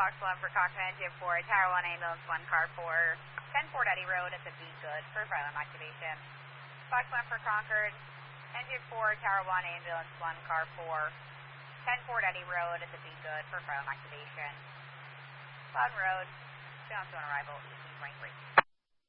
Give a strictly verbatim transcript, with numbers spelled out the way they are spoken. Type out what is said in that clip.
Fox one for Cockpit Engine four, Tower one Ambulance one, Car four, ten Fort Eddy Road at the Be Good for Phylum activation. Fox one for Concord, Engine four, Tower one Ambulance one, Car four, ten Fort Eddy Road at the Be Good for Phylum activation. Cloud Road, Jones on arrival, eighteen twenty-three.